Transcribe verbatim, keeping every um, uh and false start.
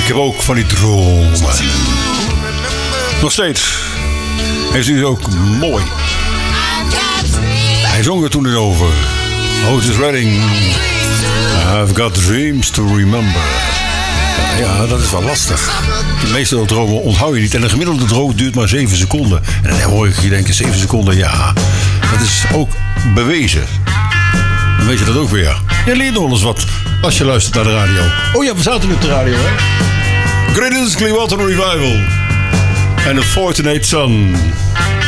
heb ook van die dromen. Nog steeds. Hij is dus ook mooi. Hij zong er toen erover. Otis Redding. I've got dreams to remember. Ja, dat is wel lastig. De meeste dromen onthoud je niet. En een gemiddelde droom duurt maar zeven seconden. En dan hoor ik je denken, zeven seconden, ja. Dat is ook bewezen. Dan weet je dat ook weer. Je leert nog eens wat als je luistert naar de radio. Oh ja, we zaten nu op de radio, hè? Creedence Clearwater Revival. En The Fortunate Son.